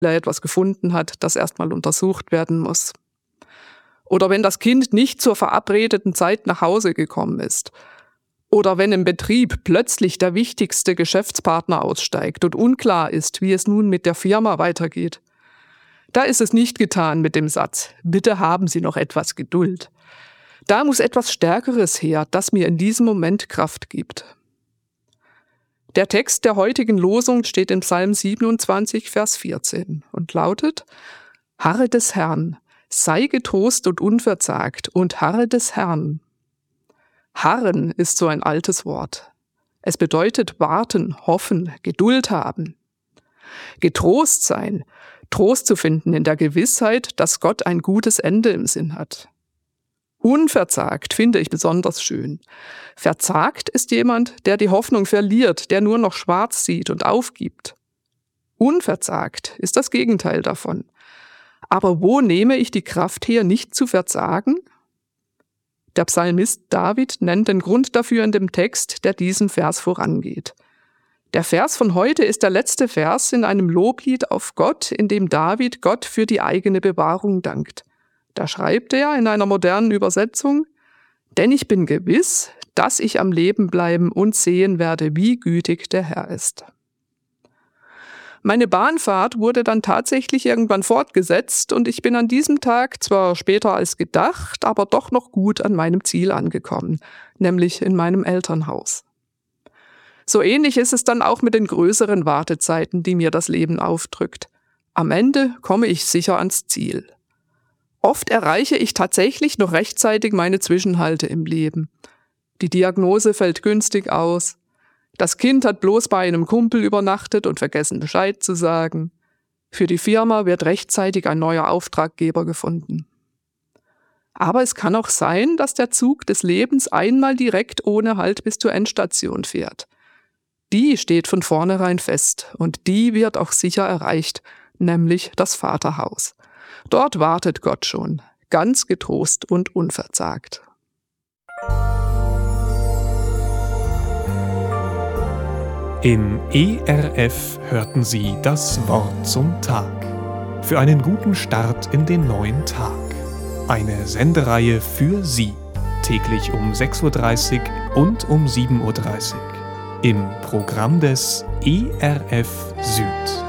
er etwas gefunden hat, das erstmal untersucht werden muss. Oder wenn das Kind nicht zur verabredeten Zeit nach Hause gekommen ist. Oder wenn im Betrieb plötzlich der wichtigste Geschäftspartner aussteigt und unklar ist, wie es nun mit der Firma weitergeht. Da ist es nicht getan mit dem Satz, bitte haben Sie noch etwas Geduld. Da muss etwas Stärkeres her, das mir in diesem Moment Kraft gibt. Der Text der heutigen Losung steht in Psalm 27, Vers 14 und lautet: Harre des Herrn, sei getrost und unverzagt und harre des Herrn. Harren ist so ein altes Wort. Es bedeutet warten, hoffen, Geduld haben. Getrost sein, Trost zu finden in der Gewissheit, dass Gott ein gutes Ende im Sinn hat. Unverzagt finde ich besonders schön. Verzagt ist jemand, der die Hoffnung verliert, der nur noch schwarz sieht und aufgibt. Unverzagt ist das Gegenteil davon. Aber wo nehme ich die Kraft her, nicht zu verzagen? Der Psalmist David nennt den Grund dafür in dem Text, der diesem Vers vorangeht. Der Vers von heute ist der letzte Vers in einem Loblied auf Gott, in dem David Gott für die eigene Bewahrung dankt. Da schreibt er in einer modernen Übersetzung: Denn ich bin gewiss, dass ich am Leben bleiben und sehen werde, wie gütig der Herr ist. Meine Bahnfahrt wurde dann tatsächlich irgendwann fortgesetzt und ich bin an diesem Tag zwar später als gedacht, aber doch noch gut an meinem Ziel angekommen, nämlich in meinem Elternhaus. So ähnlich ist es dann auch mit den größeren Wartezeiten, die mir das Leben aufdrückt. Am Ende komme ich sicher ans Ziel. Oft erreiche ich tatsächlich noch rechtzeitig meine Zwischenhalte im Leben. Die Diagnose fällt günstig aus. Das Kind hat bloß bei einem Kumpel übernachtet und vergessen Bescheid zu sagen. Für die Firma wird rechtzeitig ein neuer Auftraggeber gefunden. Aber es kann auch sein, dass der Zug des Lebens einmal direkt ohne Halt bis zur Endstation fährt. Die steht von vornherein fest und die wird auch sicher erreicht, nämlich das Vaterhaus. Dort wartet Gott schon, ganz getrost und unverzagt. Im ERF hörten Sie das Wort zum Tag. Für einen guten Start in den neuen Tag. Eine Sendereihe für Sie. Täglich um 6.30 Uhr und um 7.30 Uhr. Im Programm des ERF Süd.